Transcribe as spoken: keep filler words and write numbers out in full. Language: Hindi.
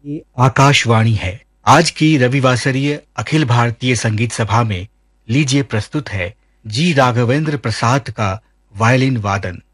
ये आकाशवाणी है। आज की रविवासरीय अखिल भारतीय संगीत सभा में लीजिए प्रस्तुत है जी राघवेंद्र प्रसाद का वायलिन वादन।